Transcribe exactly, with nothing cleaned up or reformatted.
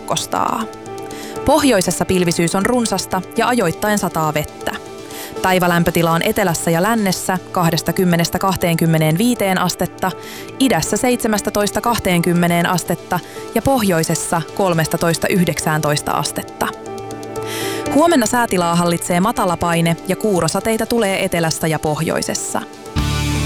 aukkostaa. Pohjoisessa pilvisyys on runsasta ja ajoittain sataa vettä. Päivälämpötila on etelässä ja lännessä kaksikymmentä kaksikymmentäviisi astetta, idässä seitsemäntoista kaksikymmentä astetta ja pohjoisessa kolmetoista yhdeksäntoista astetta. Huomenna säätilaa hallitsee matalapaine ja kuurosateita tulee etelässä ja pohjoisessa.